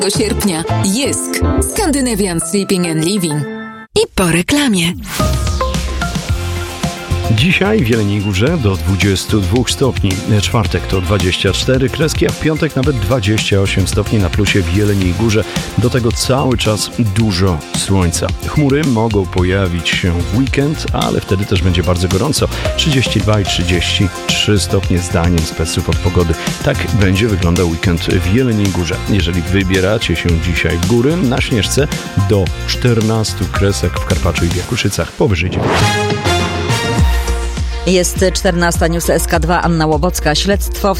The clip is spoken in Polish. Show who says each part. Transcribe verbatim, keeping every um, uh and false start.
Speaker 1: sierpnia. Jysk. Scandinavian Sleeping and Living. I po reklamie.
Speaker 2: Dzisiaj w Jeleniej Górze do dwudziestu dwóch stopni, czwartek to dwadzieścia cztery kreski, a w piątek nawet dwadzieścia osiem stopni na plusie w Jeleniej Górze. Do tego cały czas dużo słońca. Chmury mogą pojawić się w weekend, ale wtedy też będzie bardzo gorąco. trzydzieści dwa i trzydzieści trzy stopnie zdaniem speców od pogody. Tak będzie wyglądał weekend w Jeleniej Górze. Jeżeli wybieracie się dzisiaj w góry, na Śnieżce do czternastu kresek w Karpaczu i w Jakuszycach powyżej dziewięciu.
Speaker 3: Jest czternasta, news S K dwa, Anna Łobocka. Śledztwo w